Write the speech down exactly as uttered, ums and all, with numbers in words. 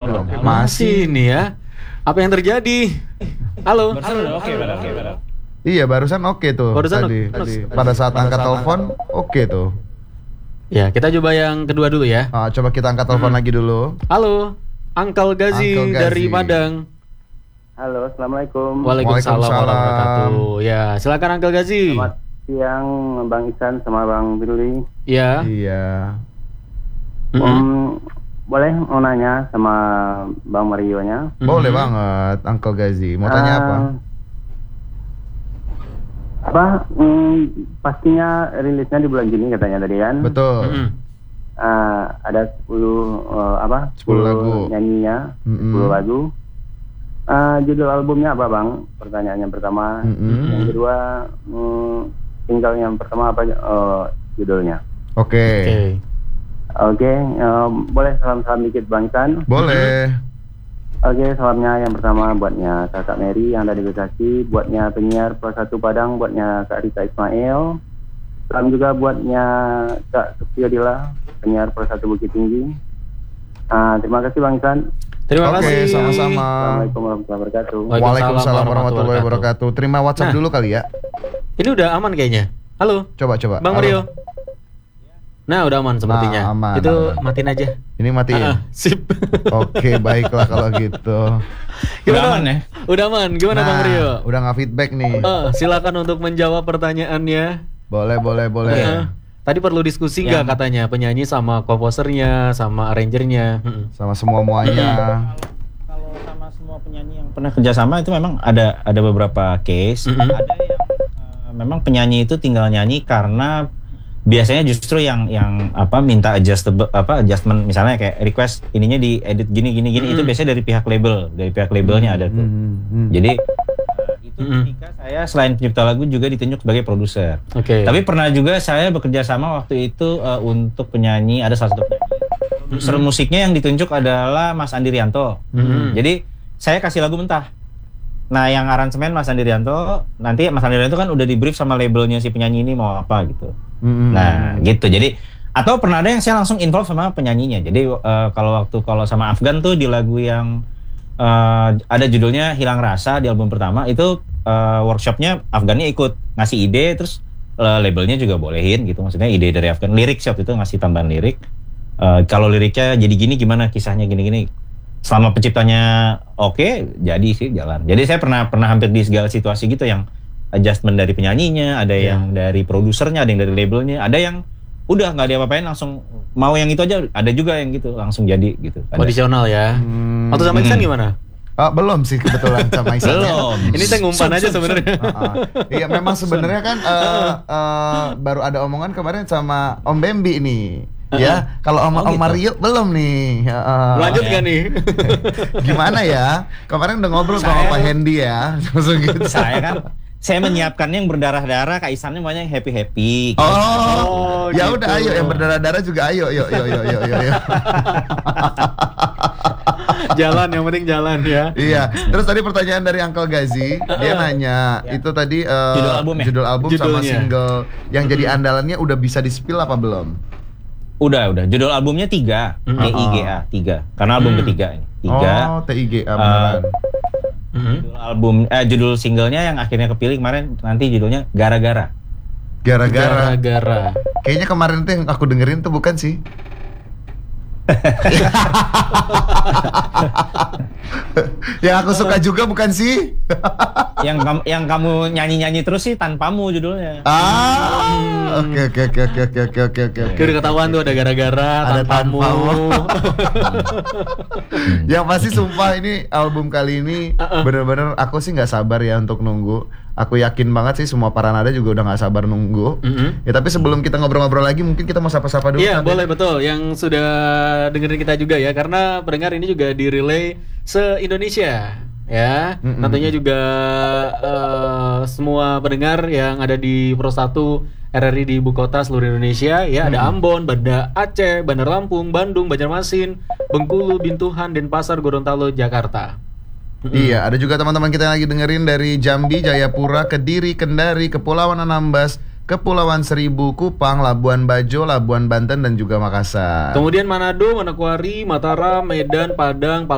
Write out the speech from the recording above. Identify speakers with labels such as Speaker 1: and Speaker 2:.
Speaker 1: belum?
Speaker 2: Masih nih ya. Apa yang terjadi? Halo.
Speaker 3: Halo. Oke, oke, oke.
Speaker 1: Iya, barusan oke tuh.
Speaker 2: Barusan
Speaker 1: tadi.
Speaker 2: oke.
Speaker 1: tadi. Pada saat
Speaker 2: Pada
Speaker 1: angkat
Speaker 2: saat
Speaker 1: telepon oke tuh.
Speaker 2: Ya, kita coba yang kedua dulu ya.
Speaker 1: Ah, coba kita angkat telepon
Speaker 2: Hmm.
Speaker 1: lagi dulu.
Speaker 2: Halo, Uncle Gazi,
Speaker 1: Uncle Gazi.
Speaker 2: dari Padang.
Speaker 4: Halo, assalamualaikum.
Speaker 2: Waalaikumsalam
Speaker 1: Waalaikumsalam.
Speaker 2: warahmatullahi. Ya, silakan Uncle Gazi.
Speaker 4: Selamat siang, Bang Isan sama Bang Billy.
Speaker 2: Ya.
Speaker 1: Iya.
Speaker 2: Mm-mm.
Speaker 4: Um, boleh mau nanya sama Bang Mario-nya?
Speaker 1: Boleh
Speaker 2: Mhm.
Speaker 1: banget, Uncle Gazi. Mau tanya apa?
Speaker 4: Ah, Apa? Hmm, pastinya rilisnya di bulan Juni katanya tadi kan?
Speaker 1: Betul.
Speaker 2: Mm-mm.
Speaker 4: Ah, ada sepuluh eh, apa?
Speaker 1: sepuluh lagu.
Speaker 4: nyanyinya,
Speaker 1: Mm-mm.
Speaker 4: sepuluh lagu. Ah, judul albumnya apa, Bang? Pertanyaan yang pertama.
Speaker 1: Mm-mm.
Speaker 4: Yang kedua, hmm, single yang pertama apa eh, judulnya?
Speaker 1: Oke.
Speaker 2: Oke.
Speaker 4: Oke, eh, boleh salam-salam dikit Bang Isan?
Speaker 1: Boleh.
Speaker 4: Oke, salamnya yang pertama buatnya Kakak Mary yang ada di Bekasi, buatnya penyiar Pro satu Padang, buatnya Kak Rita Ismail. Salam juga buatnya Kak Supiadila, penyiar Pro satu Bukit Tinggi. Ah, terima kasih Bang Isan.
Speaker 2: Terima
Speaker 1: Oke,
Speaker 2: kasih.
Speaker 1: sama-sama.
Speaker 4: Assalamualaikum warahmatullahi wabarakatuh.
Speaker 2: Waalaikumsalam
Speaker 1: Waalaikumsalam warahmatullahi
Speaker 2: warahmatullahi
Speaker 1: wabarakatuh. Terima WhatsApp
Speaker 2: Nah.
Speaker 1: dulu kali ya.
Speaker 2: Ini udah aman kayaknya. Halo,
Speaker 1: Coba coba.
Speaker 2: Bang
Speaker 1: Halo.
Speaker 2: Mario. Nah, udah aman sepertinya.
Speaker 1: Nah, aman,
Speaker 2: Itu
Speaker 1: aman.
Speaker 2: matiin aja.
Speaker 1: Ini matiin.
Speaker 2: Ah, sip.
Speaker 1: Oke, baiklah kalau gitu.
Speaker 3: Udah aman ya?
Speaker 2: Udah aman. Gimana Bang
Speaker 1: Nah,
Speaker 2: Mario?
Speaker 1: udah nggak feedback nih.
Speaker 2: Eh, silakan untuk menjawab pertanyaannya.
Speaker 1: Boleh, boleh, boleh.
Speaker 2: Eh, Tadi perlu diskusi nggak
Speaker 3: Yang-
Speaker 2: katanya penyanyi sama komposernya, sama arrangernya. Mm-mm.
Speaker 1: Sama semua-muanya.
Speaker 3: Kalau sama semua penyanyi yang pernah kerjasama itu memang ada ada beberapa case.
Speaker 2: Mhm.
Speaker 3: Ada yang eh, memang penyanyi itu tinggal nyanyi karena biasanya justru yang yang apa minta adjustable apa adjustment misalnya kayak request ininya di edit gini gini gini itu
Speaker 2: Mhm.
Speaker 3: biasanya dari pihak label dari pihak labelnya ada tuh.
Speaker 1: Hmm, hmm.
Speaker 3: Jadi eh, itu
Speaker 2: Mhm.
Speaker 3: ketika saya selain pencipta lagu juga ditunjuk sebagai produser.
Speaker 2: Oke.
Speaker 3: Tapi pernah juga saya bekerja sama waktu itu eh, untuk penyanyi, ada salah satu penyanyi. Produser
Speaker 2: Mhm.
Speaker 3: musiknya yang ditunjuk adalah Mas Andi Rianto.
Speaker 2: Mhm.
Speaker 3: Jadi saya kasih lagu mentah. Nah, yang aransemen Mas Andi Rianto, nanti Mas Andi Rianto kan udah di brief sama labelnya si penyanyi ini mau apa gitu.
Speaker 1: Hmm.
Speaker 3: Nah, gitu. Jadi atau pernah ada yang saya langsung involve sama penyanyinya. Jadi eh, kalau waktu kalau sama Afgan tuh di lagu yang eh, ada judulnya Hilang Rasa di album pertama itu eh, workshopnya Afgannya ikut ngasih ide, terus eh, labelnya juga bolehin gitu. Maksudnya ide dari Afgan, lirik shop itu ngasih tambahan lirik. Eh, kalau liriknya jadi gini gimana, kisahnya gini-gini. Selama penciptanya oke, jadi sih jalan. Jadi saya pernah pernah hampir di segala situasi gitu yang adjustment dari penyanyinya, ada
Speaker 2: Ya.
Speaker 3: yang dari produsernya, ada yang dari labelnya, ada yang udah nggak diapa-apain langsung mau yang itu aja, ada juga yang gitu langsung jadi gitu. Ada.
Speaker 2: Kondisional ya.
Speaker 1: Hmm.
Speaker 2: Waktu sama Iksan
Speaker 3: Hmm.
Speaker 2: gimana?
Speaker 1: Ah, belum sih kebetulan sama Isan.
Speaker 3: Belum.
Speaker 2: Ini saya ngumpan aja sebenarnya.
Speaker 1: Ah, ah. Iya, memang sebenarnya kan eh, eh, baru ada omongan kemarin sama Om Bembi nih. Ya, kalau Om,
Speaker 3: Oh,
Speaker 1: Om
Speaker 3: gitu.
Speaker 1: Mario belum nih. Ya, eh.
Speaker 2: Lanjut
Speaker 3: ya.
Speaker 2: nggak nih?
Speaker 1: Gimana ya? Kemarin udah ngobrol sama
Speaker 3: Saya-
Speaker 1: Pak Hendy ya. Langsung gitu.
Speaker 3: Saya kan saya menyiapkannya yang berdarah-darah, Kak Isannya maunya yang happy-happy.
Speaker 1: Oh,
Speaker 2: Oh,
Speaker 1: ya
Speaker 2: gitu.
Speaker 1: udah ayo yang berdarah-darah juga ayo, yuk, yuk, yuk, yuk, yuk, yuk.
Speaker 2: Jalan, yang penting jalan ya.
Speaker 1: Iya. Terus tadi pertanyaan dari Uncle Gazi, dia nanya
Speaker 3: Ya.
Speaker 1: itu tadi eh,
Speaker 3: Judul album ya?
Speaker 1: judul album sama
Speaker 2: Judulnya.
Speaker 1: single yang jadi andalannya udah bisa di-spill apa belum?
Speaker 3: Udah, udah. Judul albumnya tiga,
Speaker 2: Hmm.
Speaker 3: T I G A, tiga. Karena album
Speaker 2: Hmm.
Speaker 3: ketiga ini. Tiga.
Speaker 1: Oh, T I G A beneran.
Speaker 2: Mhm.
Speaker 3: Judul album eh judul singlenya yang akhirnya kepilih kemarin nanti judulnya Gara-gara.
Speaker 1: Gara-gara.
Speaker 2: Gara-gara.
Speaker 1: Kayaknya kemarin tuh yang aku dengerin tuh bukan sih? Yang aku suka juga bukan sih?
Speaker 3: yang kamu yang kamu nyanyi-nyanyi terus sih Tanpamu judulnya.
Speaker 1: Ah, oke oke oke oke oke oke oke oke.
Speaker 2: Kayak udah ketahuan tuh ada gara-gara,
Speaker 1: Ada
Speaker 2: tanpamu.
Speaker 1: tanpamu. Yang pasti sumpah ini album kali ini
Speaker 2: Uh-uh.
Speaker 1: bener-bener aku sih nggak sabar ya untuk nunggu. Aku yakin banget sih semua para nada juga udah nggak sabar nunggu.
Speaker 2: Mhm.
Speaker 1: Ya tapi sebelum kita ngobrol-ngobrol lagi mungkin kita mau sapa-sapa dulu.
Speaker 2: Iya
Speaker 1: kan,
Speaker 2: boleh betul, yang sudah dengerin kita juga ya, karena pendengar ini juga di relay se-Indonesia ya.
Speaker 1: Mm-mm.
Speaker 2: Nantinya juga eh, semua pendengar yang ada di Pro satu R R I di ibu kota seluruh Indonesia ya, ada Ambon, Banda Aceh, Bandar Lampung, Bandung, Banjarmasin, Bengkulu, Bintuhan, Denpasar, Gorontalo, Jakarta. Mm-mm.
Speaker 1: Iya, ada juga teman-teman kita yang lagi dengerin dari Jambi, Jayapura, Kediri, Kendari, Kepulauan Anambas, Kepulauan Seribu, Kupang, Labuan Bajo, Labuan Banten dan juga Makassar.
Speaker 2: Kemudian Manado, Manokwari, Mataram, Medan, Padang,